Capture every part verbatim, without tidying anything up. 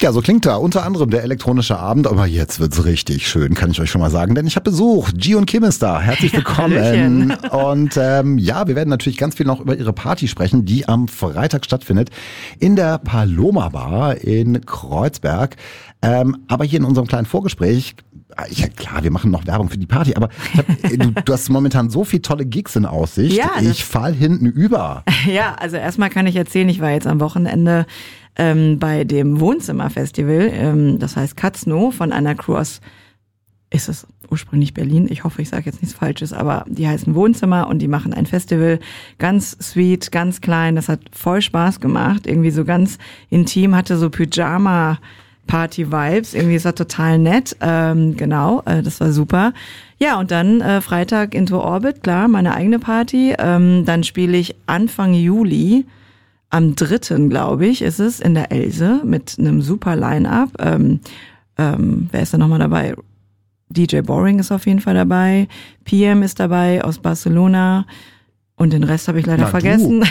Ja, so klingt da unter anderem der elektronische Abend, aber jetzt wird's richtig schön, kann ich euch schon mal sagen, denn ich habe Besuch. Ji und Kim ist da. Herzlich willkommen. Ja, und ähm, ja, wir werden natürlich ganz viel noch über ihre Party sprechen, die am Freitag stattfindet in der Paloma Bar in Kreuzberg. Ähm, aber hier in unserem kleinen Vorgespräch, ja klar, wir machen noch Werbung für die Party, aber ich hab, du, du hast momentan so viele tolle Gigs in Aussicht. Ja, ich fall hinten über. Ja, also erstmal kann ich erzählen, ich war jetzt am Wochenende ähm, bei dem Wohnzimmerfestival, ähm, das heißt Katzno, von einer Crew aus, ist es ursprünglich Berlin, ich hoffe, ich sage jetzt nichts Falsches, aber die heißen Wohnzimmer und die machen ein Festival, ganz sweet, ganz klein, das hat voll Spaß gemacht, irgendwie so ganz intim, hatte so Pyjama Party-Vibes, irgendwie ist das total nett, ähm, genau, äh, das war super. Ja, und dann äh, Freitag Into Orbit, klar, meine eigene Party, ähm, dann spiele ich Anfang Juli, am dritten, glaube ich, ist es, in der Else mit einem super Line-Up. Ähm, ähm, wer ist da nochmal dabei? D J Boring ist auf jeden Fall dabei, P M ist dabei aus Barcelona und den Rest habe ich leider Na, vergessen.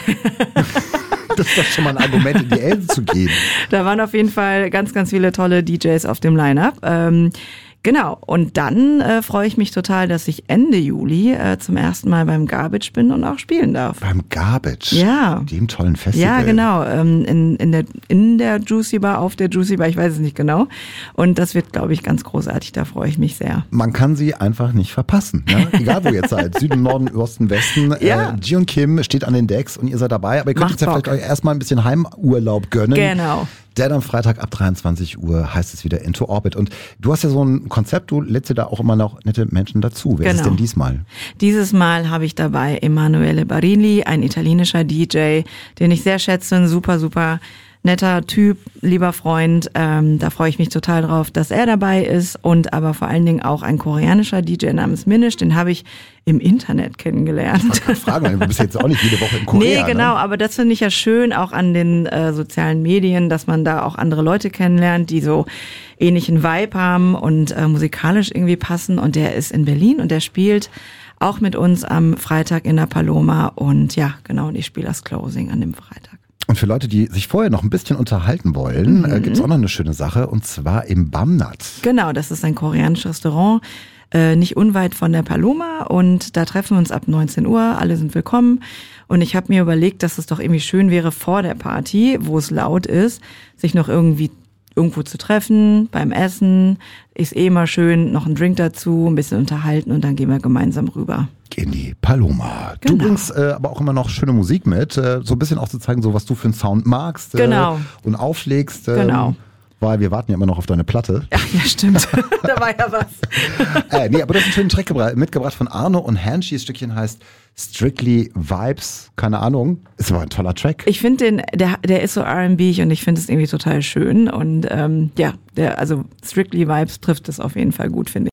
Das ist doch schon mal ein Argument, in die Else zu gehen. Da waren auf jeden Fall ganz, ganz viele tolle D Js auf dem Line-Up. Ähm, genau, und dann äh, freue ich mich total, dass ich Ende Juli äh, zum ersten Mal beim Garbage bin und auch spielen darf. Beim Garbage? Ja. Dem tollen Festival. Ja, genau. Ähm, in, in, der, in der Juicy Bar, auf der Juicy Bar, ich weiß es nicht genau. Und das wird, glaube ich, ganz großartig. Da freue ich mich sehr. Man kann sie einfach nicht verpassen. Ne? Egal, wo ihr seid. Süden, Norden, Osten, Westen. Ja. Äh, Ji und Kim steht an den Decks und ihr seid dabei. Aber ihr könnt Macht jetzt ja Bock. vielleicht euch erstmal ein bisschen Heimurlaub gönnen. Genau. Denn am Freitag ab dreiundzwanzig Uhr heißt es wieder Into Orbit. Und du hast ja so ein Konzept, du lädst dir da auch immer noch nette Menschen dazu. Wer Genau. ist es denn diesmal? Dieses Mal habe ich dabei Emanuele Barilli, ein italienischer D J, den ich sehr schätze, ein super, super netter Typ, lieber Freund. Ähm, da freue ich mich total drauf, dass er dabei ist. Und aber vor allen Dingen auch ein koreanischer D J namens Minish, den habe ich im Internet kennengelernt. Ich wollte fragen, weil du bist jetzt auch nicht jede Woche in Korea. Nee, genau, ne? aber das finde ich ja schön, auch an den äh, sozialen Medien, dass man da auch andere Leute kennenlernt, die so ähnlichen Vibe haben und äh, musikalisch irgendwie passen. Und der ist in Berlin und der spielt auch mit uns am Freitag in der Paloma. Und ja, genau, und ich spiele das Closing an dem Freitag. Und für Leute, die sich vorher noch ein bisschen unterhalten wollen, mhm. äh, gibt's auch noch eine schöne Sache, und zwar im Bamnat. Genau, das ist ein koreanisches Restaurant, äh, nicht unweit von der Paloma, und da treffen wir uns ab neunzehn Uhr, alle sind willkommen. Und ich habe mir überlegt, dass es doch irgendwie schön wäre, vor der Party, wo es laut ist, sich noch irgendwie irgendwo zu treffen, beim Essen, ist eh immer schön, noch ein Drink dazu, ein bisschen unterhalten und dann gehen wir gemeinsam rüber. In die Paloma. Genau. Du bringst äh, aber auch immer noch schöne Musik mit, äh, so ein bisschen auch zu zeigen, so was du für einen Sound magst äh, Genau. und aufschlägst. Äh, Genau. Weil wir warten ja immer noch auf deine Platte. Ja, ja, stimmt. Da war ja was. äh, nee, aber du hast einen schönen Track gebra- mitgebracht von Arno und Hanshi. Das Stückchen heißt Strictly Vibes. Keine Ahnung. Ist aber ein toller Track. Ich finde den, der, der ist so R and B und ich finde es irgendwie total schön. Und ähm, ja, der, also Strictly Vibes trifft es auf jeden Fall gut, finde ich.